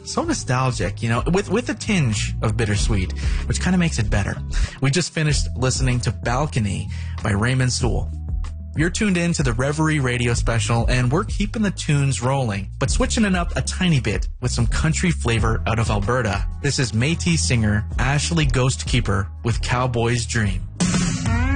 so nostalgic, with a tinge of bittersweet, which kind of makes it better. We just finished listening to Balcony by Raymond Sewell. You're tuned in to the Reverie Radio Special, and we're keeping the tunes rolling, but switching it up a tiny bit with some country flavor out of Alberta. This is Métis singer Ashley Ghostkeeper with Cowboy's Dream.